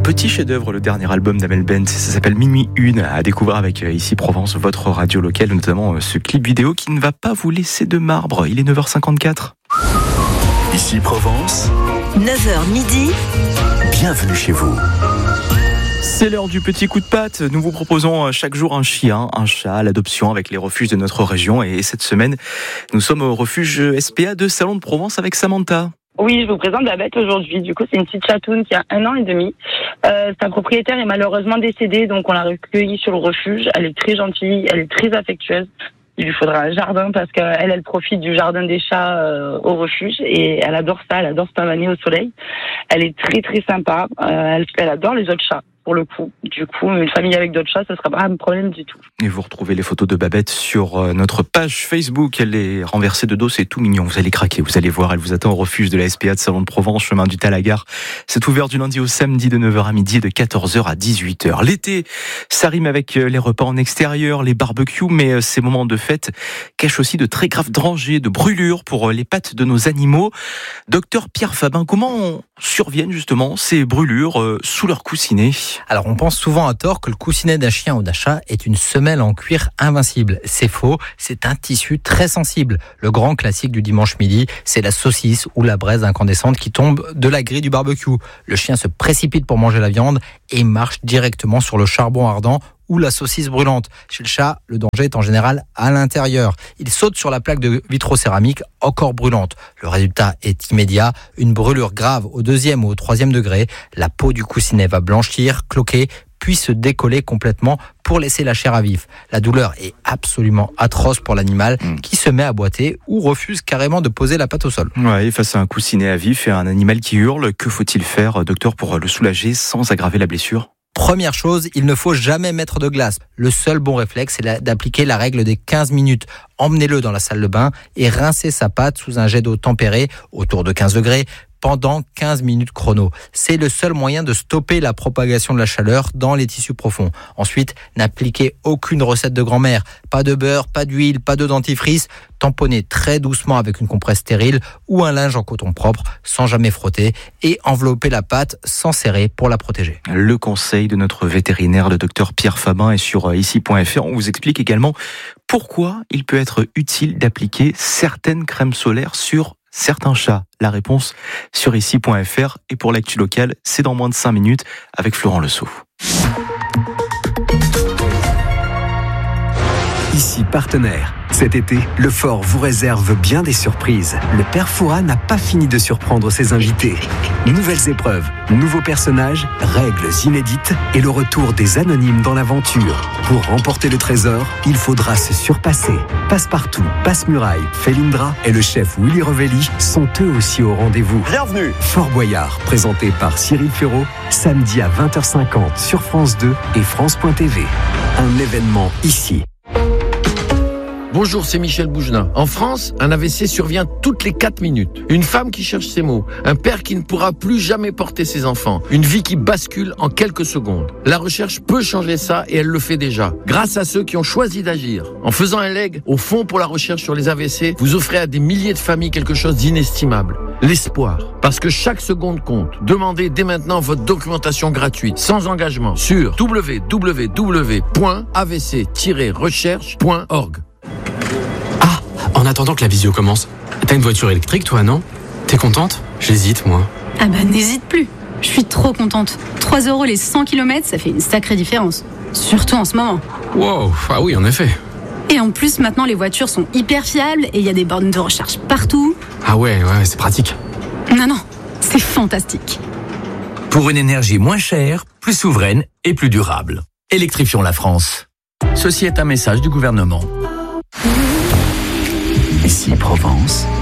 petit chef-d'œuvre, le dernier album d'Amel Bent. Ça s'appelle Minuit 1, à découvrir avec Ici Provence, votre radio locale, notamment ce clip vidéo qui ne va pas vous laisser de marbre. Il est 9h54. Ici Provence, 9h midi. Bienvenue chez vous. C'est l'heure du petit coup de patte. Nous vous proposons chaque jour un chien, un chat à l'adoption avec les refuges de notre région. Et cette semaine, nous sommes au refuge SPA de Salon de Provence avec Samantha. Oui, je vous présente Babette aujourd'hui. Du coup, c'est une petite chatoune qui a 1 an et demi. Sa propriétaire est malheureusement décédée, donc on l'a recueillie sur le refuge. Elle est très gentille, elle est très affectueuse. Il lui faudra un jardin parce qu'elle profite du jardin des chats au refuge et elle adore ça, elle adore se pavaner au soleil. Elle est très très sympa, elle adore les autres chats. Pour le coup, du coup, une famille avec d'autres chats, ça ne sera pas un problème du tout. Et vous retrouvez les photos de Babette sur notre page Facebook. Elle est renversée de dos, c'est tout mignon. Vous allez craquer, vous allez voir. Elle vous attend au refuge de la SPA de Salon de Provence, chemin du Talagar. C'est ouvert du lundi au samedi de 9h à midi et de 14h à 18h. L'été, ça rime avec les repas en extérieur, les barbecues, mais ces moments de fête cachent aussi de très graves dangers, de brûlures pour les pattes de nos animaux. Docteur Pierre Fabin, comment surviennent justement ces brûlures sous leur coussinet ? Alors on pense souvent à tort que le coussinet d'un chien ou d'un chat est une semelle en cuir invincible. C'est faux, c'est un tissu très sensible. Le grand classique du dimanche midi, c'est la saucisse ou la braise incandescente qui tombe de la grille du barbecue. Le chien se précipite pour manger la viande et marche directement sur le charbon ardent ou la saucisse brûlante. Chez le chat, le danger est en général à l'intérieur. Il saute sur la plaque de vitrocéramique encore brûlante. Le résultat est immédiat, une brûlure grave au 2e ou au 3e degré. La peau du coussinet va blanchir, cloquer, puis se décoller complètement pour laisser la chair à vif. La douleur est absolument atroce pour l'animal qui se met à boiter ou refuse carrément de poser la patte au sol. Ouais, face à un coussinet à vif et à un animal qui hurle, que faut-il faire, docteur, pour le soulager sans aggraver la blessure ? Première chose, il ne faut jamais mettre de glace. Le seul bon réflexe, c'est d'appliquer la règle des 15 minutes. Emmenez-le dans la salle de bain et rincez sa patte sous un jet d'eau tempérée, autour de 15 degrés, pendant 15 minutes chrono. C'est le seul moyen de stopper la propagation de la chaleur dans les tissus profonds. Ensuite, n'appliquez aucune recette de grand-mère. Pas de beurre, pas d'huile, pas de dentifrice. Tamponnez très doucement avec une compresse stérile ou un linge en coton propre sans jamais frotter et enveloppez la pâte sans serrer pour la protéger. Le conseil de notre vétérinaire, le docteur Pierre Fabin, est sur ici.fr. On vous explique également pourquoi il peut être utile d'appliquer certaines crèmes solaires sur certains chats. La réponse sur ici.fr. Et pour l'actu locale, c'est dans moins de 5 minutes avec Florent Lesault. Ici partenaire. Cet été, le Fort vous réserve bien des surprises. Le Père Fouras n'a pas fini de surprendre ses invités. Nouvelles épreuves, nouveaux personnages, règles inédites et le retour des anonymes dans l'aventure. Pour remporter le trésor, il faudra se surpasser. Passepartout, Passe-Muraille, Felindra et le chef Willy Revelli sont eux aussi au rendez-vous. Bienvenue. Fort Boyard, présenté par Cyril Ferraud, samedi à 20h50 sur France 2 et France.tv. Un événement ici. Bonjour, c'est Michel Bougenin. En France, un AVC survient toutes les 4 minutes. Une femme qui cherche ses mots. Un père qui ne pourra plus jamais porter ses enfants. Une vie qui bascule en quelques secondes. La recherche peut changer ça et elle le fait déjà. Grâce à ceux qui ont choisi d'agir. En faisant un leg au Fonds pour la recherche sur les AVC, vous offrez à des milliers de familles quelque chose d'inestimable. L'espoir. Parce que chaque seconde compte. Demandez dès maintenant votre documentation gratuite, sans engagement, sur www.avc-recherche.org. En attendant que la visio commence, t'as une voiture électrique toi, non ? T'es contente ? J'hésite moi. Ah bah n'hésite plus, je suis trop contente. 3 € les 100 km, ça fait une sacrée différence. Surtout en ce moment. Wow, ah oui en effet. Et en plus maintenant les voitures sont hyper fiables et il y a des bornes de recharge partout. Ah ouais, c'est pratique. Non, c'est fantastique. Pour une énergie moins chère, plus souveraine et plus durable. Électrifions la France. Ceci est un message du gouvernement. Ici Provence.